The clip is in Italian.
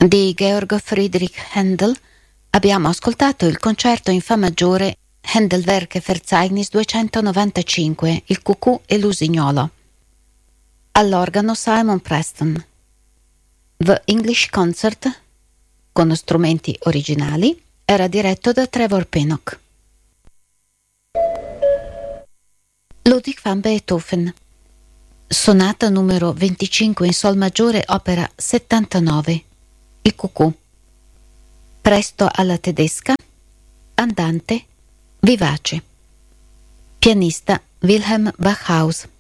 Di Georg Friedrich Händel abbiamo ascoltato il concerto in fa maggiore Händelwerke Verzeichnis 295, il cucù e l'usignolo. All'organo Simon Preston. The English Concert, con strumenti originali, era diretto da Trevor Pinnock. Ludwig van Beethoven. Sonata numero 25 in sol maggiore, opera 79, il cucù. Presto alla tedesca, andante, vivace. Pianista Wilhelm Bachhaus.